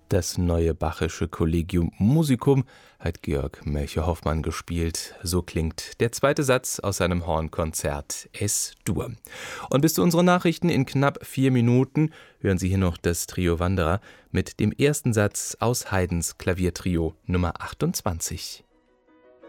Das neue Bachische Collegium Musicum hat Georg Melchior-Hoffmann gespielt. So klingt der zweite Satz aus seinem Hornkonzert Es-Dur. Und bis zu unseren Nachrichten in knapp 4 Minuten hören Sie hier noch das Trio Wanderer mit dem ersten Satz aus Haydns Klaviertrio Nummer 28.